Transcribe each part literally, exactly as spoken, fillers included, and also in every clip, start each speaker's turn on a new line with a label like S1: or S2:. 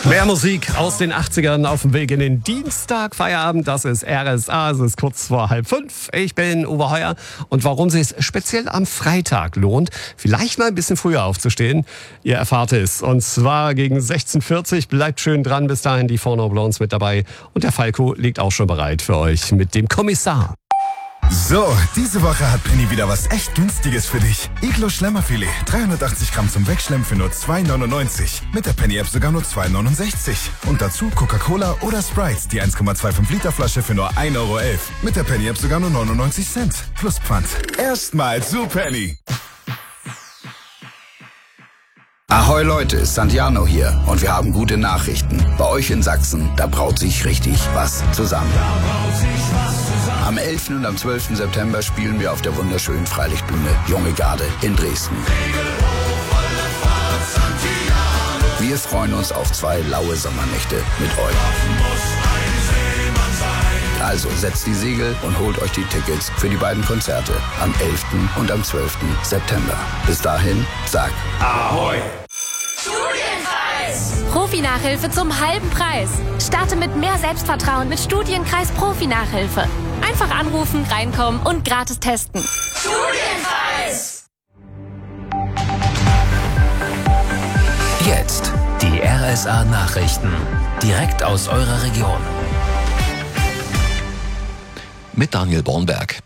S1: Mehr Musik aus den achtzigern auf dem Weg in den Dienstag, Feierabend. Das ist R S A, es ist kurz vor halb fünf. Ich bin Uwe Heuer und warum es sich speziell am Freitag lohnt, vielleicht mal ein bisschen früher aufzustehen, ihr erfahrt es. Und zwar gegen sechzehn Uhr vierzig. Bleibt schön dran, bis dahin die Four Blondes mit dabei. Und der Falco liegt auch schon bereit für euch mit dem Kommissar.
S2: So, diese Woche hat Penny wieder was echt Günstiges für dich. Iglo Schlemmerfilet, dreihundertachtzig Gramm zum Wegschlemmen für nur zwei neunundneunzig. Mit der Penny-App sogar nur zwei neunundsechzig. Und dazu Coca-Cola oder Sprite, die eins Komma fünfundzwanzig Liter Flasche für nur ein Euro elf. Mit der Penny-App sogar nur neunundneunzig Cent. Plus Pfand. Erstmal zu Penny.
S3: Ahoi Leute, Santiano hier und wir haben gute Nachrichten. Bei euch in Sachsen, da braut sich richtig was zusammen. Am elften und am zwölften September spielen wir auf der wunderschönen Freilichtbühne Junge Garde in Dresden. Wir freuen uns auf zwei laue Sommernächte mit euch. Also setzt die Segel und holt euch die Tickets für die beiden Konzerte am elften und am zwölften September. Bis dahin, sag Ahoi!
S4: Studienkreis! Profi-Nachhilfe zum halben Preis. Starte mit mehr Selbstvertrauen mit Studienkreis Profi-Nachhilfe. Einfach anrufen, reinkommen und gratis testen. Studienkreis!
S5: Jetzt die R S A-Nachrichten. Direkt aus eurer Region. Mit Daniel Bornberg.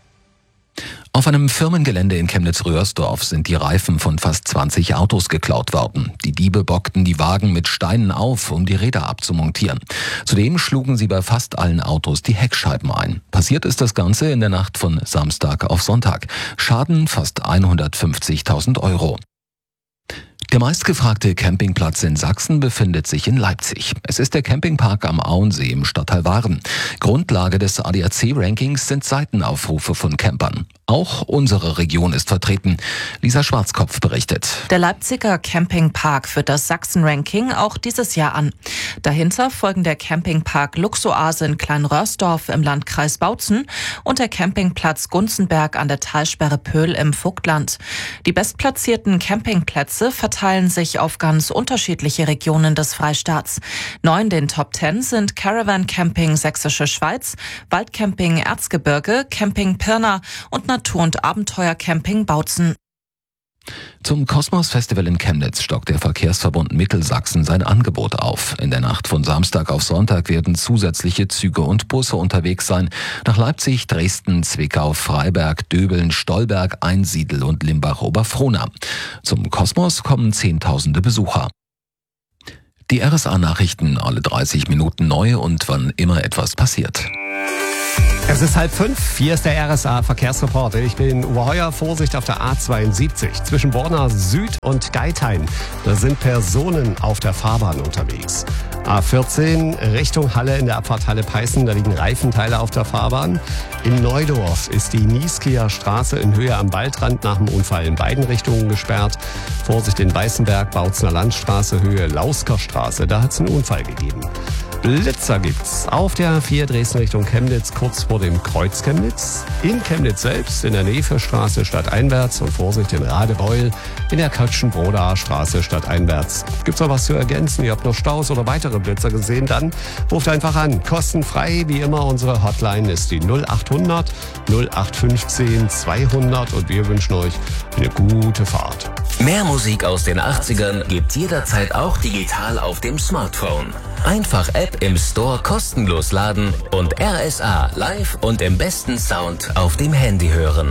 S5: Auf einem Firmengelände in Chemnitz-Röhrsdorf sind die Reifen von fast zwanzig Autos geklaut worden. Die Diebe bockten die Wagen mit Steinen auf, um die Räder abzumontieren. Zudem schlugen sie bei fast allen Autos die Heckscheiben ein. Passiert ist das Ganze in der Nacht von Samstag auf Sonntag. Schaden fast hundertfünfzigtausend Euro. Der meistgefragte Campingplatz in Sachsen befindet sich in Leipzig. Es ist der Campingpark am Auensee im Stadtteil Waren. Grundlage des A D A C-Rankings sind Seitenaufrufe von Campern. Auch unsere Region ist vertreten. Lisa Schwarzkopf berichtet.
S6: Der Leipziger Campingpark führt das Sachsen-Ranking auch dieses Jahr an. Dahinter folgen der Campingpark Luxoase in Kleinröhrsdorf im Landkreis Bautzen und der Campingplatz Gunzenberg an der Talsperre Pöhl im Vogtland. Die bestplatzierten Campingplätze verteilen sich auf ganz unterschiedliche Regionen des Freistaats. Neu in den Top Ten sind Caravan Camping Sächsische Schweiz, Waldcamping Erzgebirge, Camping Pirna und Natur- und Abenteuercamping Bautzen.
S5: Zum Kosmos-Festival in Chemnitz stockt der Verkehrsverbund Mittelsachsen sein Angebot auf. In der Nacht von Samstag auf Sonntag werden zusätzliche Züge und Busse unterwegs sein. Nach Leipzig, Dresden, Zwickau, Freiberg, Döbeln, Stolberg, Einsiedl und Limbach-Oberfrohna. Zum Kosmos kommen Zehntausende Besucher. Die R S A-Nachrichten alle dreißig Minuten neu und wann immer etwas passiert.
S1: Es ist halb fünf, hier ist der R S A-Verkehrsreporter. Ich bin Uwe Heuer. Vorsicht auf der A zweiundsiebzig zwischen Borna Süd und Geithain. Da sind Personen auf der Fahrbahn unterwegs. A vierzehn Richtung Halle in der Abfahrt Halle-Peißen, da liegen Reifenteile auf der Fahrbahn. In Neudorf ist die Nieskieer Straße in Höhe am Waldrand nach dem Unfall in beiden Richtungen gesperrt. Vorsicht in Weißenberg, Bautzener Landstraße, Höhe Lausker Straße, da hat es einen Unfall gegeben. Blitzer gibt's auf der A vier Dresden Richtung Chemnitz, kurz vor dem Kreuz Chemnitz. In Chemnitz selbst, in der Neferstraße stadteinwärts und Vorsicht in Radebeul, in der Katschenbrodaer Straße stadteinwärts. Gibt's noch was zu ergänzen? Ihr habt noch Staus oder weitere Blitzer gesehen? Dann ruft einfach an. Kostenfrei, wie immer, unsere Hotline ist die null achthundert null acht fünfzehn zweihundert und wir wünschen euch eine gute Fahrt.
S5: Mehr Musik aus den achtzigern gibt's jederzeit auch digital auf dem Smartphone. Einfach App im Store kostenlos laden und R S A live und im besten Sound auf dem Handy hören.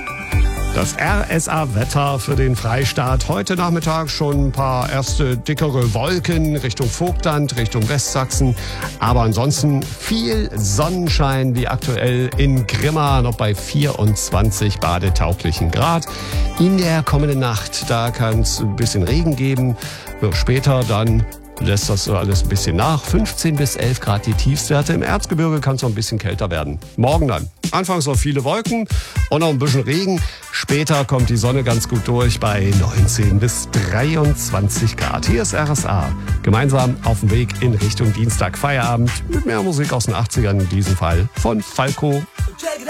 S1: Das R S A-Wetter für den Freistaat. Heute Nachmittag schon ein paar erste dickere Wolken Richtung Vogtland, Richtung Westsachsen. Aber ansonsten viel Sonnenschein, wie aktuell in Grimma, noch bei vierundzwanzig badetauglichen Grad. In der kommenden Nacht, da kann es ein bisschen Regen geben. Später dann lässt das so alles ein bisschen nach. fünfzehn bis elf Grad die Tiefstwerte. Im Erzgebirge kann es noch ein bisschen kälter werden. Morgen dann. Anfangs noch viele Wolken und noch ein bisschen Regen. Später kommt die Sonne ganz gut durch bei neunzehn bis dreiundzwanzig Grad. Hier ist R S A. Gemeinsam auf dem Weg in Richtung Dienstag Feierabend mit mehr Musik aus den achtzigern, in diesem Fall von Falco.